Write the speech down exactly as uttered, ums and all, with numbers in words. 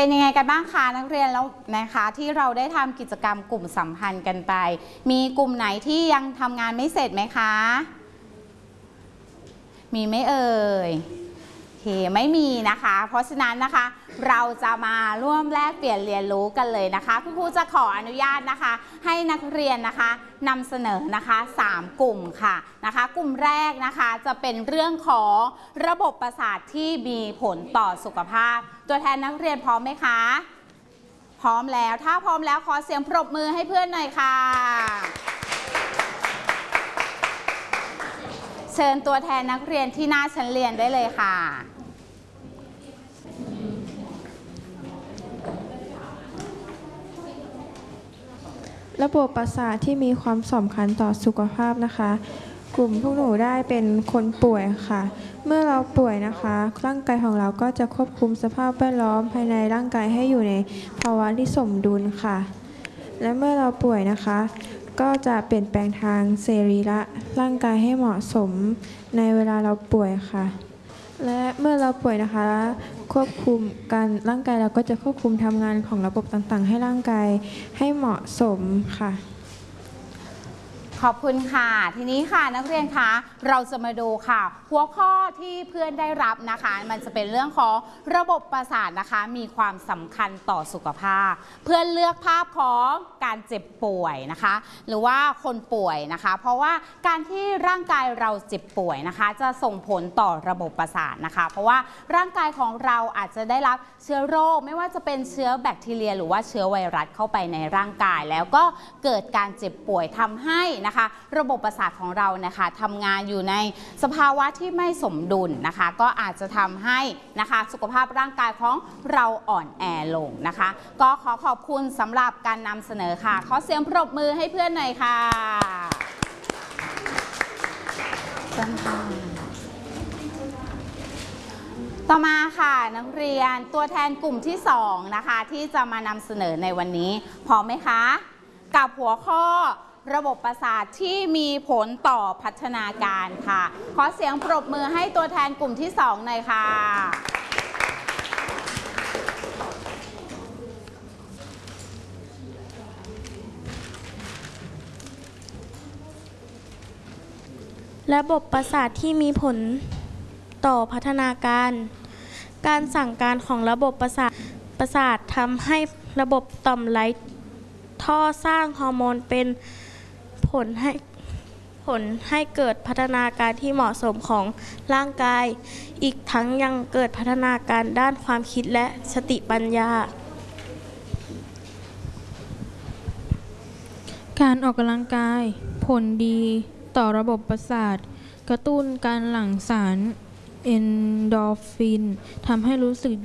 เป็นยังไงกันบ้างคะนักเรียนแล้วนะคะที่เราได้ทำกิจกรรมกลุ่มสัมพันธ์กันไปมีกลุ่มไหนที่ยังทำงานไม่เสร็จไหมคะมีไหมเอ่ยโอเคไม่มีนะคะเพราะฉะนั้นนะคะเราจะมาร่วมแลกเปลี่ยนเรียนรู้กันเลยนะคะคุณครูจะขออนุญาตนะคะให้นักเรียนนะคะนำเสนอนะคะสามกลุ่มค่ะนะคะกลุ่มแรกนะคะจะเป็นเรื่องของระบบประสาทที่มีผลต่อสุขภาพตัวแทนนักเรียนพร้อมไหมคะพร้อมแล้วถ้าพร้อมแล้วขอเสียงปรบมือให้เพื่อนหน่อยค่ะเชิญตัวแทนนักเรียนที่หน้าชั้นเรียนได้เลยค่ะระบบประสาทที่มีความสำคัญต่อสุขภาพนะคะกลุ่มพวกหนูได้เป็นคนป่วยค่ะเมื่อเราป่วยนะคะร่างกายของเราก็จะควบคุมสภาพแวดล้อมภายในร่างกายให้อยู่ในภาวะที่สมดุลค่ะและเมื่อเราป่วยนะคะก็จะเปลี่ยนแปลงทางสรีระร่างกายให้เหมาะสมในเวลาเราป่วยค่ะและเมื่อเราป่วยนะคะควบคุมการร่างกายเราก็จะควบคุมทำงานของระบบต่างๆให้ร่างกายให้เหมาะสมค่ะขอบคุณค่ะทีนี้ค่ะนักเรียนคะเราจะมาดูค่ะหัวข้อที่เพื่อนได้รับนะคะมันจะเป็นเรื่องของระบบประสาทนะคะมีความสำคัญต่อสุขภาพเพื่อนเลือกภาพของการเจ็บป่วยนะคะหรือว่าคนป่วยนะคะเพราะว่าการที่ร่างกายเราเจ็บป่วยนะคะจะส่งผลต่อระบบประสาทนะคะเพราะว่าร่างกายของเราอาจจะได้รับเชื้อโรคไม่ว่าจะเป็นเชื้อแบคทีเรียหรือว่าเชื้อไวรัสเข้าไปในร่างกายแล้วก็เกิดการเจ็บป่วยทำให้นะคะระบบประสาทของเรานะคะทำงานอยู่ในสภาวะที่ไม่สมดุลนะคะก็อาจจะทำให้นะคะสุขภาพร่างกายของเราอ่อนแอลงนะคะก็ขอขอบคุณสำหรับการนำเสนอค่ะขอเสียงปรบมือให้เพื่อนหน่อยค่ะต่อมาค่ะนักเรียนตัวแทนกลุ่มที่สองนะคะที่จะมานำเสนอในวันนี้พร้อมไหมคะกับหัวข้อระบบประสาทที่มีผลต่อพัฒนาการค่ะขอเสียงปรบมือให้ตัวแทนกลุ่มที่สองหน่อยค่ะระบบประสาทที่มีผลต่อพัฒนาการการสั่งการของระบบประสาทประสาททำให้ระบบต่อมไรท่อสร้างฮอร์โมนเป็นผลให้ผลให้เกิดพัฒนาการที่เหมาะสมของร่างกายอีกทั้งยังเกิดพัฒนาการด้านความคิดและสติปัญญาการออกกำลังกายผลดีต่อระบบประสาทกระตุ้นการหลั่งสารเอนโดรฟินทำให้รู้สึก